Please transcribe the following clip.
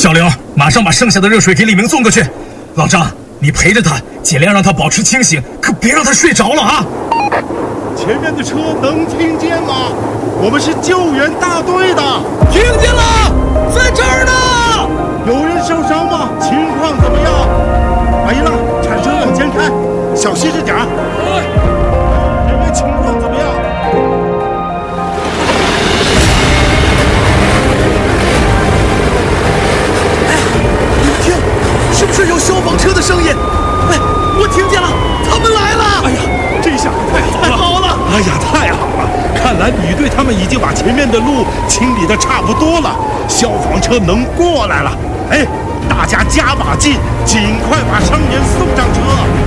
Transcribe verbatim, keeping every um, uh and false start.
小刘，马上把剩下的热水给李明送过去。老张，你陪着他，尽量让他保持清醒，可别让他睡着了啊！ 前面的车能听见吗？我们是救援大队的。 听见了，在这儿呢。 有人受伤吗？情况怎么样？没了，铲车往前开，小心着点儿。人员情况怎么样？ 哎，你们听，是不是有消防车的声音？哎，我听见了，他们来了！ 哎呀，这下可太好了！ 太好了！ 哎呀，太好了！看来女队他们已经把前面的路清理的差不多了，消防车能过来了。哎，大家加把劲，尽快把伤员送上车。